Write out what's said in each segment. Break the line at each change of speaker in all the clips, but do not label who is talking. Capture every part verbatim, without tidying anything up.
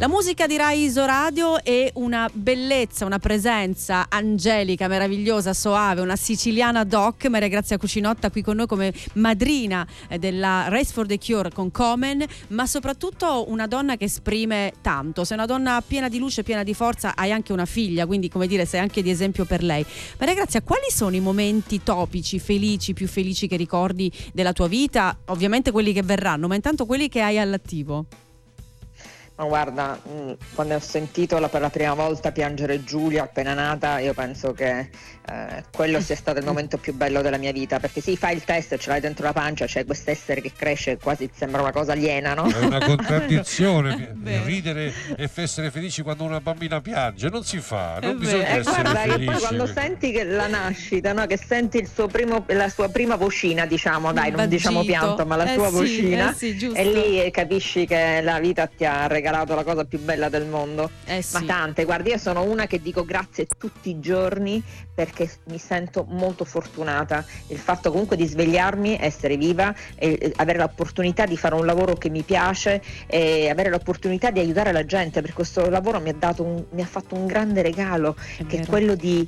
La musica di Rai Isoradio è una bellezza, una presenza angelica, meravigliosa, soave, una siciliana doc. Maria Grazia Cucinotta qui con noi come madrina della Race for the Cure con Komen, ma soprattutto una donna che esprime tanto. Sei una donna piena di luce, piena di forza, hai anche una figlia, quindi come dire sei anche di esempio per lei. Maria Grazia, quali sono i momenti topici, felici, più felici che ricordi della tua vita? Ovviamente quelli che verranno, ma intanto quelli che hai all'attivo.
Ma guarda, quando ho sentito la, per la prima volta piangere Giulia appena nata, io penso che eh, quello sia stato il momento più bello della mia vita, perché sì, fai il test, ce l'hai dentro la pancia, c'è quest'essere che cresce, quasi sembra una cosa aliena, no?
È una contraddizione ridere e essere felici quando una bambina piange, non si fa, non bisogna
eh,
essere
guarda,
felici.
E poi quando senti che la nascita, no? Che senti il suo primo, la sua prima vocina, diciamo, dai, non
Vagito.
diciamo pianto, ma la
eh
sua
sì,
vocina,
eh sì, giusto.
e lì capisci che la vita ti ha regalato la cosa più bella del mondo.
Eh sì.
Ma tante, guardi, io sono una che dico grazie tutti i giorni perché mi sento molto fortunata. Il fatto comunque di svegliarmi, essere viva e avere l'opportunità di fare un lavoro che mi piace e avere l'opportunità di aiutare la gente, perché questo lavoro mi ha dato un, mi ha fatto un grande regalo,
È
che
vero.
è quello di,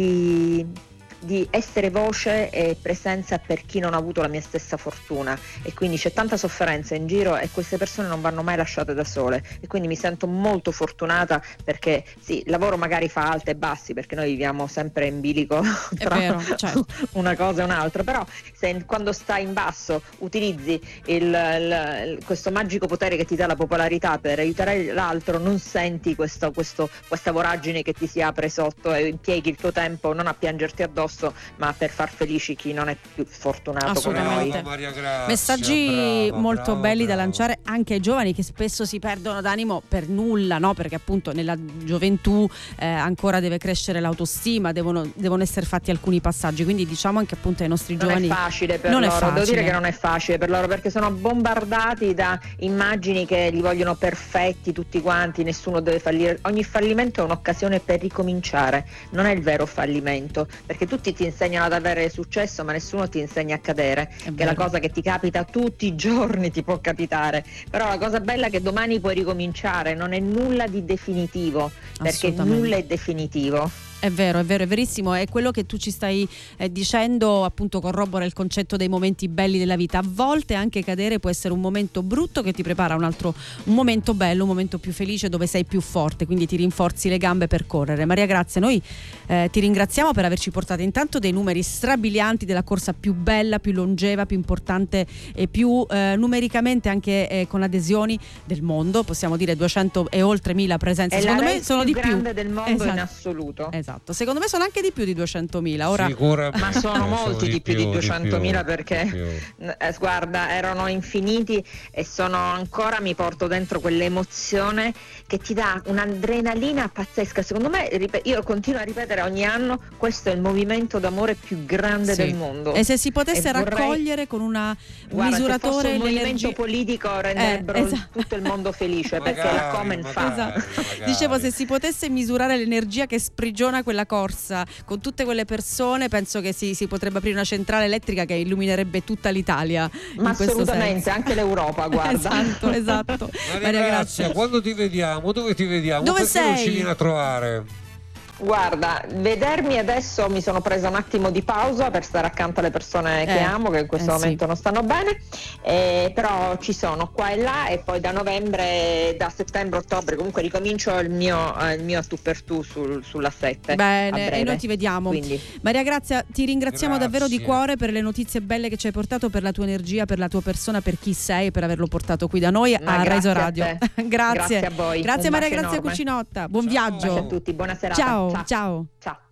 di di essere voce e presenza per chi non ha avuto la mia stessa fortuna, e quindi c'è tanta sofferenza in giro e queste persone non vanno mai lasciate da sole, e quindi mi sento molto fortunata, perché sì, il lavoro magari fa alti e bassi, perché noi viviamo sempre in bilico tra
vero, certo.
una cosa e un'altra, però se quando stai in basso utilizzi il, il, questo magico potere che ti dà la popolarità per aiutare l'altro, non senti questo, questo, questa voragine che ti si apre sotto e impieghi il tuo tempo non a piangerti addosso, ma per far felici chi non è più fortunato come noi.
Brava, Maria Grazia,
Messaggi
brava,
molto
brava,
belli
brava.
da lanciare anche ai giovani, che spesso si perdono d'animo per nulla, no? Perché appunto nella gioventù eh, ancora deve crescere l'autostima, devono, devono essere fatti alcuni passaggi, quindi diciamo anche appunto ai nostri
Non
giovani
è facile per
non è
loro, devo
facile.
dire che non è facile per loro, perché sono bombardati da immagini che li vogliono perfetti tutti quanti, nessuno deve fallire. Ogni fallimento è un'occasione per ricominciare, non è il vero fallimento, perché tutti ti insegnano ad avere successo ma nessuno ti insegna a cadere,
È
che è
vero.
la cosa che ti capita tutti i giorni, ti può capitare, però la cosa bella è che domani puoi ricominciare, non è nulla di definitivo, perché
Assolutamente.
nulla è definitivo.
È vero, è vero, è verissimo, è quello che tu ci stai eh, dicendo, appunto corrobora il concetto dei momenti belli della vita. A volte anche cadere può essere un momento brutto che ti prepara un altro, un momento bello, un momento più felice dove sei più forte, quindi ti rinforzi le gambe per correre. Maria Grazia, noi eh, ti ringraziamo per averci portato intanto dei numeri strabilianti della corsa più bella, più longeva, più importante e più eh, numericamente anche eh, con adesioni del mondo, possiamo dire duecento e oltre mila presenze,
È
secondo
la
me
race
sono
più
di più.
grande del mondo in
Esatto.
assoluto.
Esatto, secondo me sono anche di più di duecentomila. Ora
Sicuramente.
Ma sono
Eh,
molti di più di duecentomila,
più,
perché
di più.
eh, guarda, erano infiniti e sono ancora, mi porto dentro quell'emozione che ti dà un'adrenalina pazzesca. Secondo me, ripet- io continuo a ripetere ogni anno, questo è il movimento d'amore più grande
Sì.
del mondo.
E se si potesse
E vorrei-
raccogliere con una, un
Guarda, se
misuratore
fosse un movimento
l'energia-
politico renderebbero
Eh, esatto.
tutto il mondo felice, perché
Magari,
la Komen fa.
magari,
Esatto.
magari.
Dicevo, se si potesse misurare l'energia che sprigiona quella corsa con tutte quelle persone, penso che si, si potrebbe aprire una centrale elettrica che illuminerebbe tutta l'Italia.
Ma
in questo
assolutamente,
senso.
anche l'Europa, guarda.
Esatto, esatto.
Maria Grazia, quando ti vediamo, dove ti vediamo?
Dove
Perché non
sei?
ci vieni a trovare?
Guarda, vedermi adesso, mi sono presa un attimo di pausa per stare accanto alle persone che
Eh,
amo, che in questo
eh,
momento
sì.
non stanno bene, eh, però ci sono qua e là, e poi da novembre, da settembre, ottobre comunque ricomincio il mio, eh, il mio a tu per tu sul, sulla sette.
Bene, e noi ti vediamo.
Quindi.
Maria Grazia, ti ringraziamo
Grazie.
davvero di cuore per le notizie belle che ci hai portato, per la tua energia, per la tua persona, per chi sei, per averlo portato qui da noi
Ma
a
grazie
Reso
a
Radio.
te.
grazie.
Grazie a voi.
Grazie
Un
Maria
bacio
Grazia
enorme.
Cucinotta. Buon
Ciao.
viaggio.
Grazie a tutti, buona serata.
Ciao,
Ciao.
ciao.
Ciao.